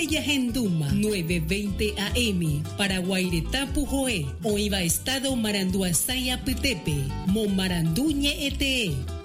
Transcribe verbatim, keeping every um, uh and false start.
Yahenduma, nueve veinte A M, para Guairetá Pujoé, Oiva Estado Maranduasaya Pitepe, Momaranduñe E T E.